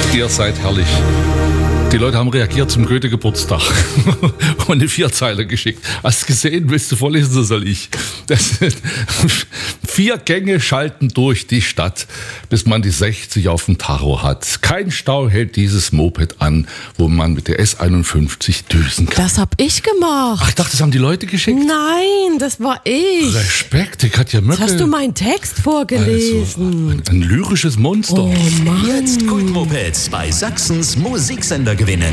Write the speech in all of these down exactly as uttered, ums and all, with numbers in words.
Ihr seid herrlich. Die Leute haben reagiert zum Goethe-Geburtstag und eine Vierzeile geschickt. Hast du gesehen? Willst du vorlesen, so soll ich. Das sind vier Gänge schalten durch die Stadt, bis man die sechzig auf dem Tacho hat. Kein Stau hält dieses Moped an, wo man mit der S einundfünfzig düsen kann. Das hab ich gemacht. Ach, ich dachte, das haben die Leute geschickt? Nein, das war ich. Respekt, die Katja Möcke. Jetzt hast du meinen Text vorgelesen. Also, ein, ein lyrisches Monster. Oh Mann. Jetzt Kultmopeds bei Sachsens Musiksender gewinnen.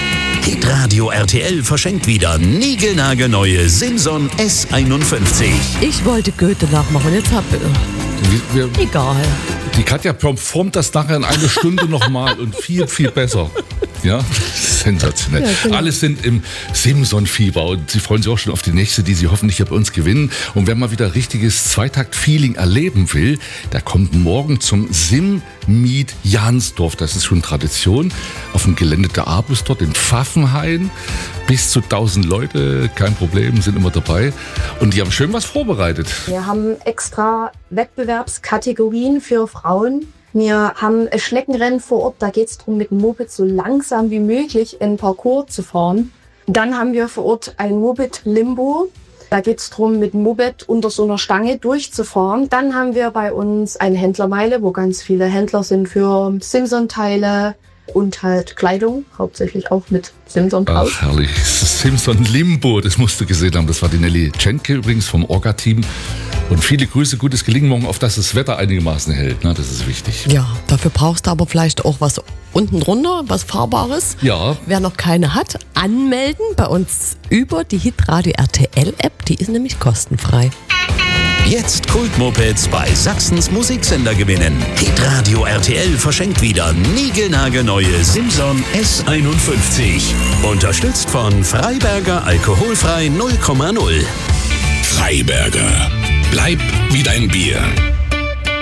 Hitradio R T L verschenkt wieder niegelnagelneue Simson S einundfünfzig. Ich wollte Goethe nachmachen, jetzt hab ich... Wir, wir, Egal. Die Katja performt das nachher in einer Stunde nochmal und viel, viel besser. Ja, sensationell. Ja, genau. Alle sind im Simson-Fieber und sie freuen sich auch schon auf die nächste, die sie hoffentlich hier bei uns gewinnen. Und wer mal wieder richtiges Zweitakt-Feeling erleben will, der kommt morgen zum Sim-Meet Jansdorf. Das ist schon Tradition. Auf dem Gelände der Abus dort in Pfaffenhain. Bis zu tausend Leute, kein Problem, sind immer dabei. Und die haben schön was vorbereitet. Wir haben extra Wettbewerbskategorien für Frauen. Wir haben ein Schneckenrennen vor Ort, da geht es darum, mit dem Moped so langsam wie möglich in Parcours zu fahren. Dann haben wir vor Ort ein Moped-Limbo. Da geht es darum, mit dem Moped unter so einer Stange durchzufahren. Dann haben wir bei uns eine Händlermeile, wo ganz viele Händler sind für Simson-Teile und halt Kleidung, hauptsächlich auch mit Simson drauf. Ach, herrlich. Simson Limbo, das musst du gesehen haben. Das war die Nelly Tschenke übrigens vom Orga-Team. Und viele Grüße, gutes Gelingen morgen, auf dass das Wetter einigermaßen hält. Ne? Das ist wichtig. Ja, dafür brauchst du aber vielleicht auch was unten drunter, was Fahrbares. Ja. Wer noch keine hat, anmelden bei uns über die Hitradio R T L-App. Die ist nämlich kostenfrei. Jetzt Kultmopeds bei Sachsens Musiksender gewinnen. Hitradio R T L verschenkt wieder niegelnagelneue Simson S einundfünfzig. Unterstützt von Freiberger Alkoholfrei null Komma null. Freiberger. Bleib wie dein Bier.